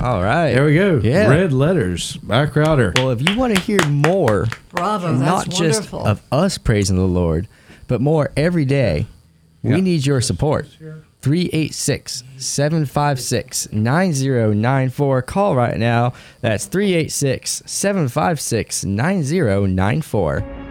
All right. There we go. Yeah. Red Letters by Crowder. Well, if you want to hear more, Bravo, not that's just wonderful. of us praising the Lord, but more every day, we need your support. 386-756-9094. Call right now. That's 386-756-9094.